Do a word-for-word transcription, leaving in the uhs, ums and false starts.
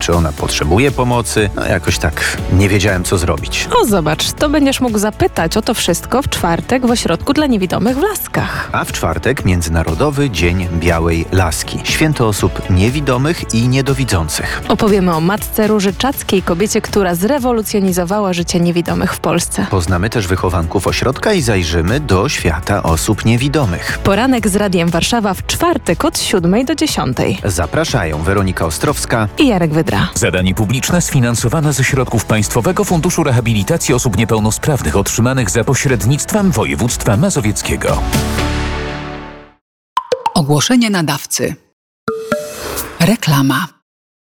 czy ona potrzebuje pomocy. No jakoś tak nie wiedziałem, co zrobić. O, zobacz, to będziesz mógł zapytać o to wszystko w czwartek w Ośrodku dla Niewidomych w Laskach. A w czwartek Międzynarodowy Dzień Białej Laski. Święto osób niewidomych i niedowidzących. Opowiemy o matce Róży Czackiej, kobiecie, która zrewolucjonizowała życie niewidomych w Polsce. Poznamy też wychowanków ośrodka i zajrzymy do świata osób niewidomych. Poranek z Radiem Warszawa w czwartek od siódmej do dziesiątej. Zapraszają Weronika Ostrowska I Jarek Wydra. Zadanie publiczne sfinansowane ze środków Państwowego Funduszu Rehabilitacji Osób Niepełnosprawnych otrzymanych za pośrednictwem województwa mazowieckiego. Ogłoszenie nadawcy. Reklama.